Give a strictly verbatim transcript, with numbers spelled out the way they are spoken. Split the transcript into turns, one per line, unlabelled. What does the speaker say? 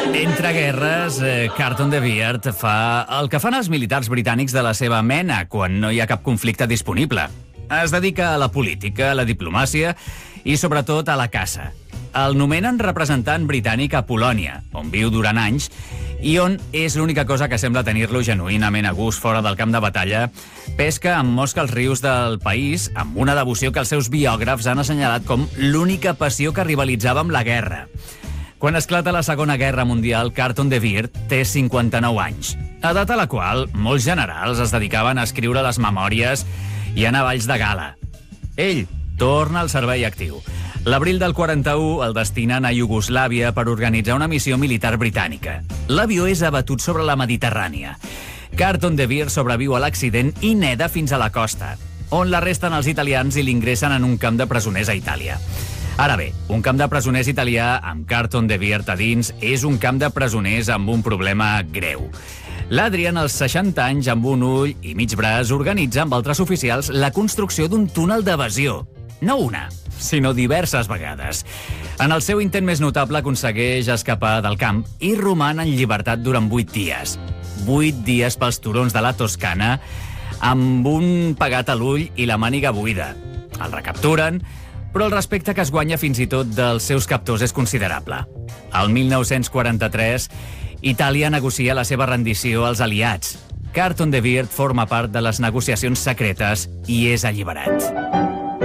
Entre guerres, eh, Carlton de Beard fa el que fan els militars britànics de la seva mena quan no hi ha cap conflicte disponible. Es dedica a la política, a la diplomàcia i, sobretot, a la caça. El nomenen representant britànic a Polònia, on viu durant anys, i on és l'única cosa que sembla tenir-lo genuïnament a gust fora del camp de batalla. Pesca amb mosca els rius del país, amb una devoció que els seus biògrafs han assenyalat com l'única passió que rivalitzava amb la guerra. Quan esclata la Segona Guerra Mundial, Carlton de Beard té cinquanta-nou anys, edat a la qual molts generals es dedicaven a escriure les memòries i anar a balls de gala. Ell torna al servei actiu. L'abril del quaranta-u el destinen a Iugoslàvia per organitzar una missió militar britànica. L'avió és abatut sobre la Mediterrània. Carlton de Beard sobreviu a l'accident i neda fins a la costa, on l'arresten els italians i l'ingressen en un camp de presoners a Itàlia. Ara bé, un camp de presoners italià amb Carlton de Beard a dins és un camp de presoners amb un problema greu. L'Adrian, als seixanta anys, amb un ull i mig braç, organitza amb altres oficials la construcció d'un túnel d'evasió. No una, sinó diverses vegades. En el seu intent més notable aconsegueix escapar del camp i roman en llibertat durant vuit dies. Vuit dies pels turons de la Toscana, amb un pegat a l'ull i la màniga buida. El recapturen, però el respecte que es guanya fins i tot dels seus captors és considerable. El mil nou-cents quaranta-tres, Itàlia negocia la seva rendició als aliats. Carlton de Beard forma part de les negociacions secretes i és alliberat.